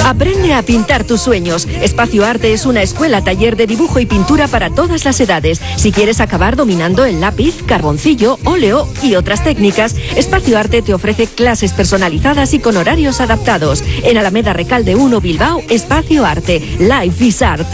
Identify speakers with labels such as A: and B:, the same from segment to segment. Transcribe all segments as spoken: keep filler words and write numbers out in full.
A: Aprende a pintar tus sueños. Espacio Arte es una escuela taller de dibujo y pintura para todas las edades. Si quieres acabar dominando el lápiz, carboncillo, óleo y otras técnicas, Espacio Arte te ofrece clases personalizadas y con horarios adaptados. En Alameda Recalde uno, Bilbao, Espacio Arte. Life is Art.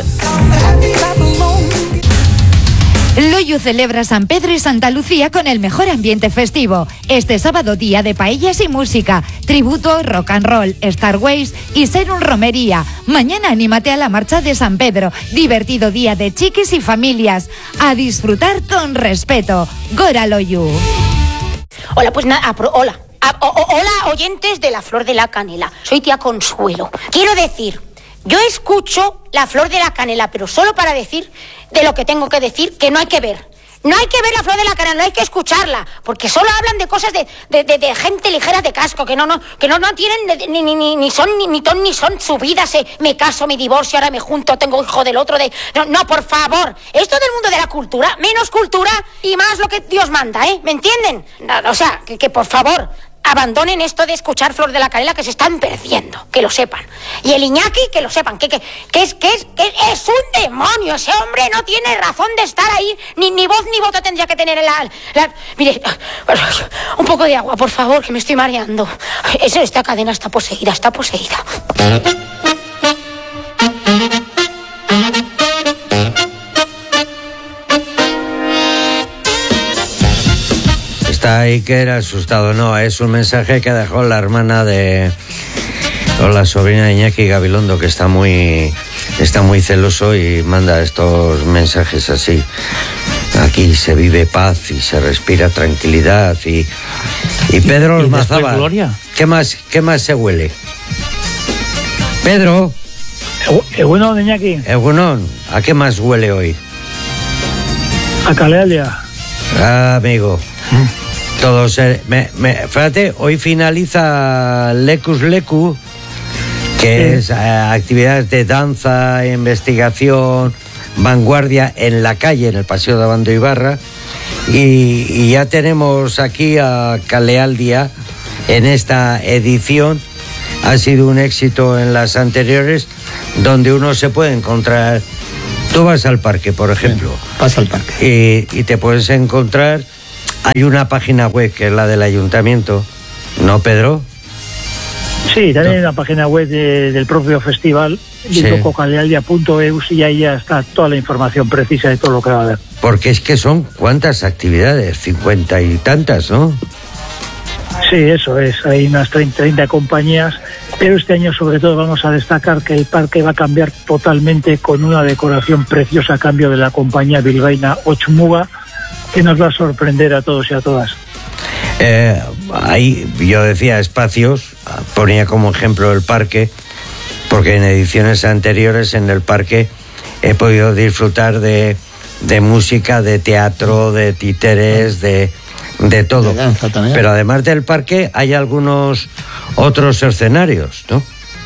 B: Loyu celebra San Pedro y Santa Lucía con el mejor ambiente festivo. Este sábado, día de paellas y música, tributo, rock and roll, Star Wars y Serum Romería. Mañana anímate a la marcha de San Pedro. Divertido día de chiquis y familias. A disfrutar con respeto. Gora Loyu.
C: Hola, pues nada, hola. A, o, o, hola, oyentes de La Flor de la Canela. Soy tía Consuelo. Quiero decir, yo escucho La Flor de la Canela, pero solo para decir de lo que tengo que decir, que no hay que ver. No hay que ver La Flor de la Canela, no hay que escucharla, porque solo hablan de cosas de, de, de, de gente ligera de casco, que no, no, que no, no tienen ni, ni, ni, ni son ni, ni ton ni son su vida, se, me caso, me divorcio, ahora me junto, tengo hijo del otro, de no, no, por favor, esto del mundo de la cultura, menos cultura y más lo que Dios manda, ¿eh? ¿Me entienden? No, o sea, que, que por favor abandonen esto de escuchar Flor de la Canela, que se están perdiendo, que lo sepan. Y el Iñaki, que lo sepan, que, que, que, es, que, es, que es un demonio, ese hombre no tiene razón de estar ahí, ni, ni voz ni voto tendría que tener en la, la... Mire, un poco de agua, por favor, que me estoy mareando. Eso, esta cadena está poseída, está poseída.
D: Está Iker asustado, no, es un mensaje que dejó la hermana de, o la sobrina de Iñaki Gabilondo, que está muy, está muy celoso y manda estos mensajes así. Aquí se vive paz y se respira tranquilidad y, y Pedro Ormazábal, ¿qué más, qué más se huele? Pedro.
E: Egunon, Iñaki.
D: Egunon, ¿a qué más huele hoy?
E: A Calealia.
D: Ah, amigo. ¿Mm? Todos, eh, me, me, fíjate, hoy finaliza Lecus Lecu, que sí. es eh, actividades de danza, investigación, vanguardia en la calle, en el Paseo de Abando Ibarra, y, y ya tenemos aquí a Calealdia en esta edición. Ha sido un éxito en las anteriores, donde uno se puede encontrar. Tú vas al parque, por ejemplo.
E: Sí, vas al parque.
D: Y, y te puedes encontrar. Hay una página web que es la del ayuntamiento, ¿no, Pedro?
E: Sí, también hay una página web de, del propio festival, sí. Calealia punto e u, y ahí ya está toda la información precisa de todo lo que va a haber.
D: Porque es que son cuántas actividades, cincuenta y tantas, ¿no?
E: Sí, eso es, hay unas treinta, treinta compañías, pero este año sobre todo vamos a destacar que el parque va a cambiar totalmente con una decoración preciosa a cambio de la compañía bilbaína Ochmuga, que nos va a sorprender a todos y a todas.
D: Eh, ahí yo decía espacios, ponía como ejemplo el parque, porque en ediciones anteriores en el parque he podido disfrutar de, de música, de teatro, de títeres, de, de todo. De danza también. Pero además del parque hay algunos otros escenarios, ¿no?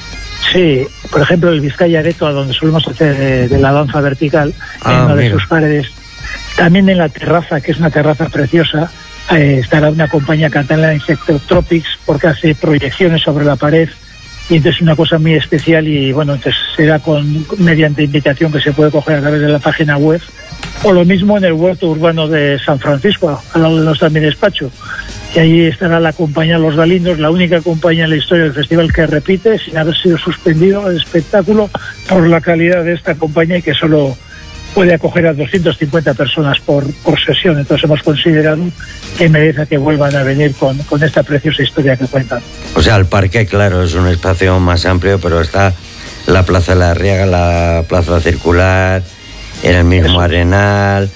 E: Sí, por ejemplo el Vizcaya Areto, a donde solemos hacer de, de la danza vertical, ah, en una mira. de sus paredes. También en la terraza, que es una terraza preciosa, eh, estará una compañía catalana Insectotropics, porque hace proyecciones sobre la pared, y entonces es una cosa muy especial, y bueno, entonces será con mediante invitación que se puede coger a través de la página web, o lo mismo en el huerto urbano de San Francisco, al lado de nuestro mi despacho, y ahí estará la compañía Los Galindos, la única compañía en la historia del festival que repite, sin haber sido suspendido el espectáculo, por la calidad de esta compañía, y que solo puede acoger a doscientas cincuenta personas por, por sesión. Entonces hemos considerado que merece que vuelvan a venir con, con esta preciosa historia que cuentan.
D: O sea, el parque, claro, es un espacio más amplio, pero está la Plaza de la Arriaga, la Plaza Circular, en el mismo Eso. Arenal,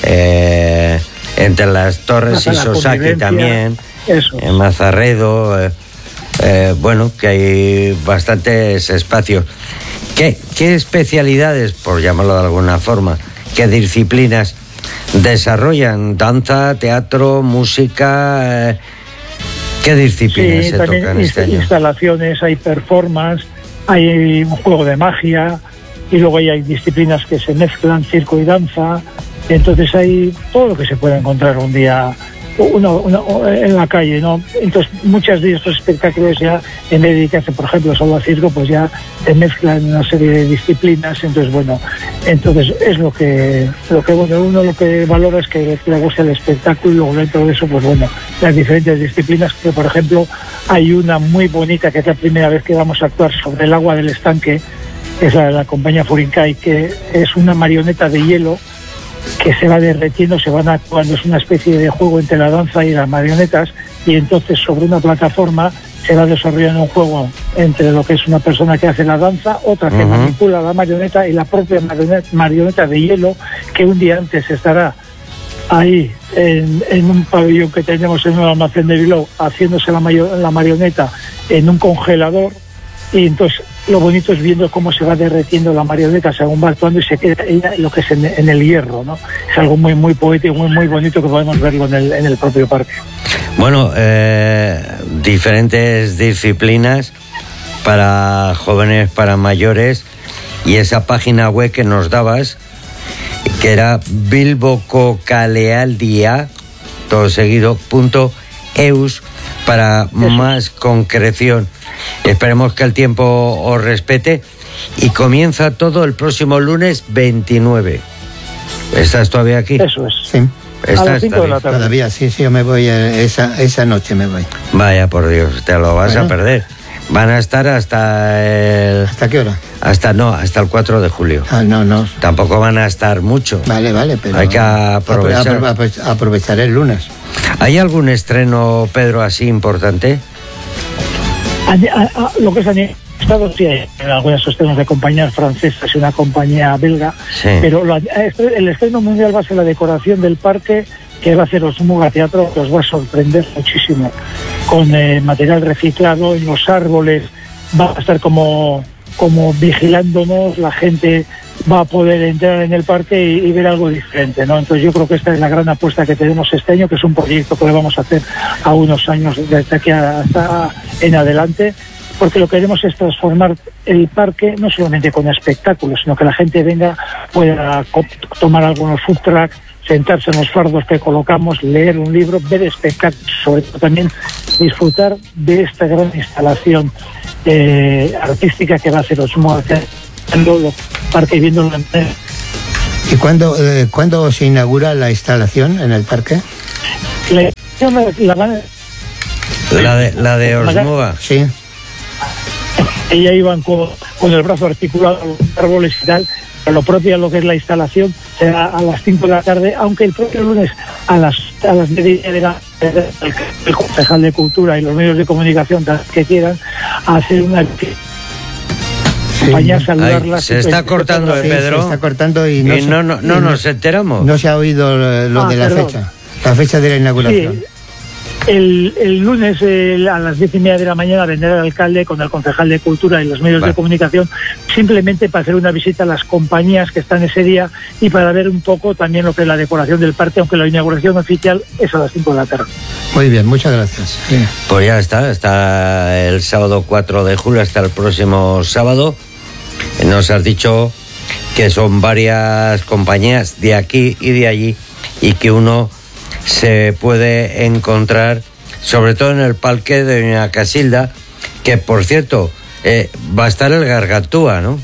D: eh, entre las Torres y Sosaki también, Eso. en Mazarredo, eh, eh, bueno, que hay bastantes espacios. ¿Qué, ¿Qué especialidades, por llamarlo de alguna forma, qué disciplinas desarrollan? ¿Danza, teatro, música? Eh, ¿Qué disciplinas
E: sí,
D: se
E: también
D: tocan este año?
E: Instalaciones, hay performance, hay un juego de magia, y luego hay, hay disciplinas que se mezclan, circo y danza. Entonces hay todo lo que se puede encontrar un día uno, uno en la calle, ¿no? Entonces muchos de estos espectáculos ya, en vez de dedicarse por ejemplo solo al circo, pues ya te mezclan una serie de disciplinas. Entonces bueno, entonces es lo que lo que bueno uno lo que valora es que le guste el espectáculo, y luego dentro de eso pues bueno, las diferentes disciplinas, que por ejemplo hay una muy bonita que es la primera vez que vamos a actuar sobre el agua del estanque, que es la de la compañía Furinkai, que es una marioneta de hielo que se va derretiendo, se van actuando, es una especie de juego entre la danza y las marionetas, y entonces sobre una plataforma se va desarrollando un juego entre lo que es una persona que hace la danza, otra que uh-huh. manipula la marioneta, y la propia marioneta, marioneta de hielo, que un día antes estará ahí en, en un pabellón que tenemos en un almacén de Bilbao, haciéndose la, mayo, la marioneta en un congelador, y entonces lo bonito es viendo cómo se va derretiendo la marioneta según va actuando y se queda ella lo que es en, en el hierro, ¿no? Es algo muy muy poético, muy muy bonito, que podemos verlo en el, en el propio parque.
D: Bueno, eh, diferentes disciplinas para jóvenes, para mayores, y esa página web que nos dabas, que era bilbococalealdia, todo seguido, punto eus, para Eso. más concreción. Esperemos que el tiempo os respete, y comienza todo el próximo lunes veintinueve. ¿Estás todavía aquí?
E: Eso es.
F: Sí.
E: A las cinco de la tarde.
F: Todavía, sí, sí, yo me voy, esa, esa noche me voy.
D: Vaya por Dios, te lo vas bueno. a perder. Van a estar hasta el...
F: ¿Hasta qué hora?
D: Hasta, no, hasta el cuatro de julio.
F: Ah, no, no.
D: Tampoco van a estar mucho.
F: Vale, vale, pero...
D: Hay que aprovechar.
F: Apro- apro- aprovechar el lunes.
D: ¿Hay algún estreno, Pedro, así importante?
E: A, a, a, lo que es en Estados sí hay algunos estrenos de compañías francesas y una compañía belga, sí. pero lo, el estreno mundial va a ser la decoración del parque, que va a hacer Osmuga Teatro, que os va a sorprender muchísimo, con eh, material reciclado en los árboles. Va a estar como, como vigilándonos, la gente va a poder entrar en el parque y, y ver algo diferente, ¿no? Entonces yo creo que esta es la gran apuesta que tenemos este año, que es un proyecto que le vamos a hacer a unos años desde aquí hasta en adelante, porque lo que queremos es transformar el parque no solamente con espectáculos, sino que la gente venga, pueda co- tomar algunos food trucks, sentarse en los fardos que colocamos, leer un libro, ver espectáculos, sobre todo también disfrutar de esta gran instalación eh, artística que va a hacer Osmo, el parque, viendo la...
F: ¿Y cuándo, eh, cuándo se inaugura la instalación en el parque?
E: La, la,
D: la de, la de Osmuga.
F: Sí.
E: Ella iban con, con el brazo articulado a los árboles y tal. Lo propio, lo que es la instalación, será a las cinco de la tarde, aunque el propio lunes a las a las media de la el, el concejal de Cultura y los medios de comunicación que quieran hacer una compañía, saludarla.
D: Se está cortando,
F: sí,
D: Pedro.
F: Se está cortando y no,
D: y
F: se,
D: no, no, no nos enteramos.
F: No se ha oído lo ah, de la perdón. fecha, la fecha de la inauguración.
E: Sí. El, el lunes eh, a las diez y media de la mañana vendrá el alcalde con el concejal de Cultura y los medios vale. de comunicación, simplemente para hacer una visita a las compañías que están ese día y para ver un poco también lo que es la decoración del parque, aunque la inauguración oficial es a las cinco de la tarde.
F: Muy bien, muchas gracias. Sí.
D: Pues ya está, está el sábado cuatro de julio, hasta el próximo sábado. Nos has dicho que son varias compañías de aquí y de allí, y que uno se puede encontrar sobre todo en el parque de Doña Casilda, que por cierto eh, va a estar el Gargantúa, ¿no?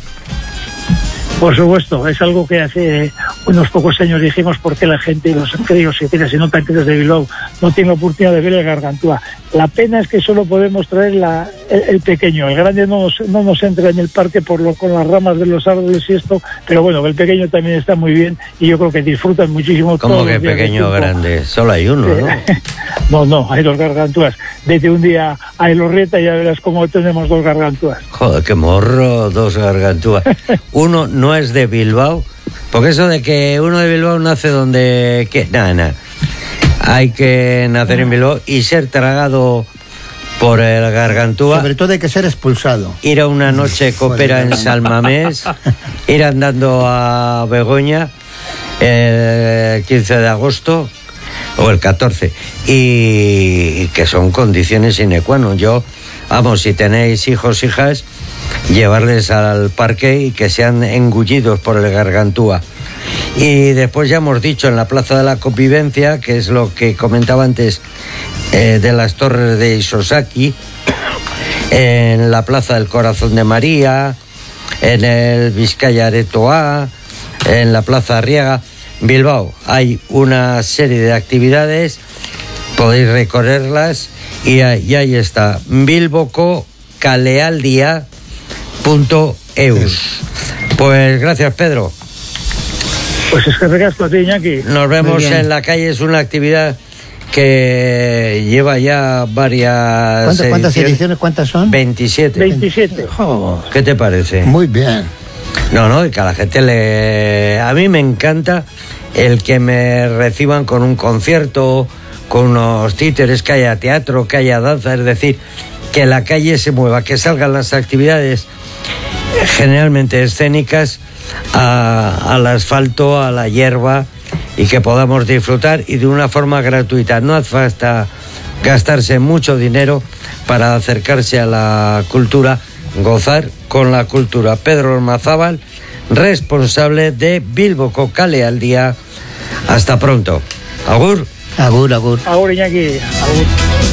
E: Por supuesto, es algo que hace unos pocos años dijimos, porque la gente, los críos que tienen, si no tan críos de Bilbao, no tienen la oportunidad de ver el Gargantúa. La pena es que solo podemos traer la, el, el pequeño, el grande no nos, no nos entra en el parque por lo, con las ramas de los árboles y esto, pero bueno, el pequeño también está muy bien y yo creo que disfrutan muchísimo.
D: ¿Cómo que pequeño o grande? Solo hay uno, ¿no?
E: no, no, hay dos Gargantúas. Vete un día a Elorrieta y ya verás cómo tenemos dos Gargantúas.
D: Joder, qué morro, dos Gargantúas. Uno no es de Bilbao, porque eso de que uno de Bilbao nace donde... que nada, nada. Hay que nacer en Bilbao y ser tragado por el Gargantúa.
F: Sobre todo hay que ser expulsado.
D: Ir a una noche copera en San Mamés, ir andando a Begoña el quince de agosto o el catorce, y que son condiciones sine qua non. Yo, vamos, si tenéis hijos, hijas, llevarles al parque y que sean engullidos por el Gargantúa. Y después ya hemos dicho en la Plaza de la Convivencia, que es lo que comentaba antes, eh, de las Torres de Isosaki, en la Plaza del Corazón de María, en el Vizcaya Areto A, en la Plaza Arriaga. Bilbao hay una serie de actividades, podéis recorrerlas y ahí, y ahí está, bilboko kalealdia punto eus. Pues gracias, Pedro.
E: Pues es que recasco a ti, Iñaki.
D: Nos vemos en la calle, es una actividad que lleva ya varias
F: ¿Cuántas,
D: ediciones.
F: ¿Cuántas ediciones? ¿Cuántas son?
D: veintisiete.
E: veintisiete.
F: Oh,
D: ¿Qué te parece?
F: muy bien.
D: No, no, y que a la gente le... A mí me encanta el que me reciban con un concierto, con unos títeres, que haya teatro, que haya danza, es decir, que la calle se mueva, que salgan las actividades generalmente escénicas a, al asfalto, a la hierba, y que podamos disfrutar y de una forma gratuita. No hace falta gastarse mucho dinero para acercarse a la cultura, gozar con la cultura. Pedro Ormazábal, responsable de Bilboko Kalealdia. Hasta pronto. Agur.
F: Agur, agur.
E: Agur, Iñaki. Agur.